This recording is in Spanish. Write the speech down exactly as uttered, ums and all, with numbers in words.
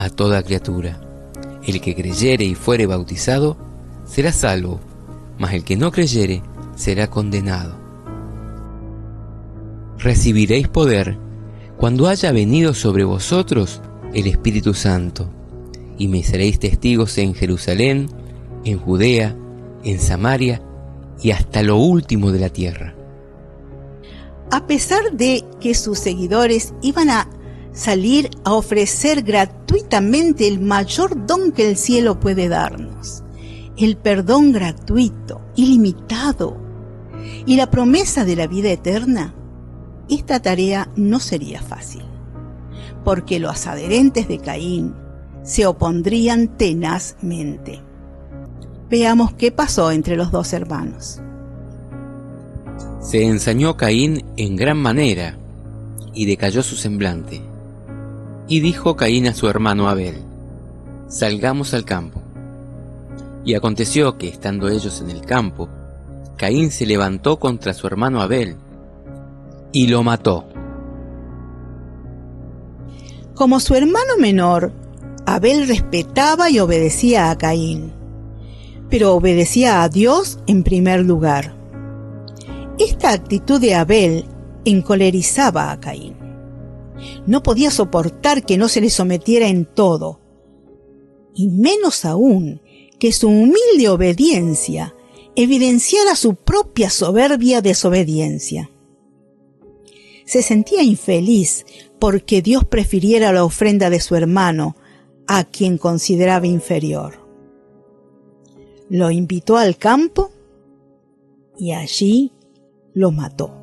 a toda criatura. El que creyere y fuere bautizado será salvo, mas el que no creyere será condenado. Recibiréis poder cuando haya venido sobre vosotros el Espíritu Santo, y me seréis testigos en Jerusalén, en Judea, en Samaria y hasta lo último de la tierra. A pesar de que sus seguidores iban a salir a ofrecer gratuitamente el mayor don que el cielo puede darnos, el perdón gratuito, ilimitado, y la promesa de la vida eterna, esta tarea no sería fácil, porque los adherentes de Caín se opondrían tenazmente. Veamos qué pasó entre los dos hermanos. Se ensañó Caín en gran manera, y decayó su semblante. Y dijo Caín a su hermano Abel: salgamos al campo. Y aconteció que, estando ellos en el campo, Caín se levantó contra su hermano Abel, y lo mató. Como su hermano menor, Abel respetaba y obedecía a Caín, pero obedecía a Dios en primer lugar. Esta actitud de Abel encolerizaba a Caín. No podía soportar que no se le sometiera en todo, y menos aún que su humilde obediencia evidenciara su propia soberbia desobediencia. Se sentía infeliz porque Dios prefiriera la ofrenda de su hermano a quien consideraba inferior. Lo invitó al campo y allí lo mató.